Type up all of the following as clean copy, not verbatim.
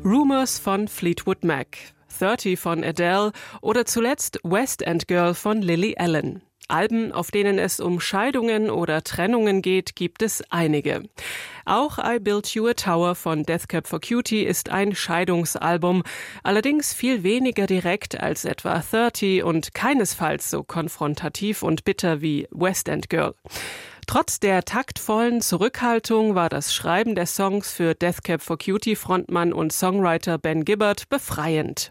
Rumours von Fleetwood Mac, 30 von Adele oder zuletzt West End Girl von Lily Allen. Alben, auf denen es um Scheidungen oder Trennungen geht, gibt es einige. Auch I Built You a Tower von Death Cab for Cutie ist ein Scheidungsalbum, allerdings viel weniger direkt als etwa 30 und keinesfalls so konfrontativ und bitter wie West End Girl. Trotz der taktvollen Zurückhaltung war das Schreiben der Songs für Death Cab for Cutie Frontmann und Songwriter Ben Gibbard befreiend.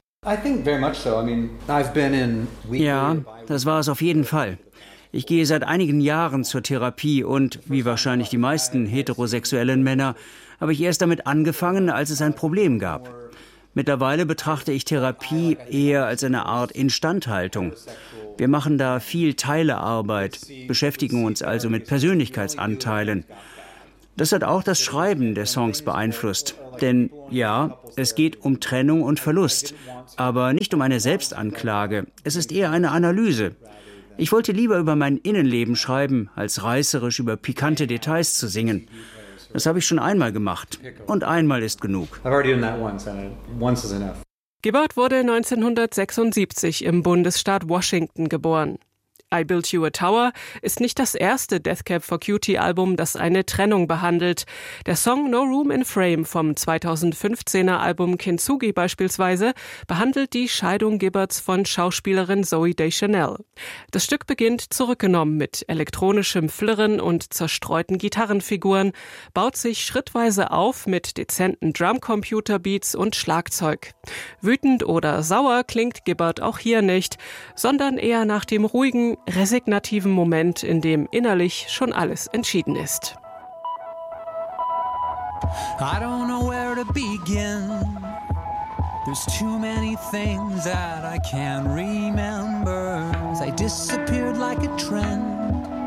Ja, das war es auf jeden Fall. Ich gehe seit einigen Jahren zur Therapie und, wie wahrscheinlich die meisten heterosexuellen Männer, habe ich erst damit angefangen, als es ein Problem gab. Mittlerweile betrachte ich Therapie eher als eine Art Instandhaltung. Wir machen da viel Teilearbeit, beschäftigen uns also mit Persönlichkeitsanteilen. Das hat auch das Schreiben der Songs beeinflusst. Denn ja, es geht um Trennung und Verlust, aber nicht um eine Selbstanklage. Es ist eher eine Analyse. Ich wollte lieber über mein Innenleben schreiben, als reißerisch über pikante Details zu singen. Das habe ich schon einmal gemacht. Und einmal ist genug. Gibbard wurde 1976 im Bundesstaat Washington geboren. I Built You a Tower ist nicht das erste Death Cab for Cutie Album, das eine Trennung behandelt. Der Song No Room in Frame vom 2015er Album Kintsugi beispielsweise behandelt die Scheidung Gibbards von Schauspielerin Zooey Deschanel. Das Stück beginnt zurückgenommen mit elektronischem Flirren und zerstreuten Gitarrenfiguren, baut sich schrittweise auf mit dezenten Drumcomputer-Beats und Schlagzeug. Wütend oder sauer klingt Gibbard auch hier nicht, sondern eher nach dem ruhigen, resignativen Moment, in dem innerlich schon alles entschieden ist. I don't know where to begin. There's too many things that I can't remember. They disappeared like a trend.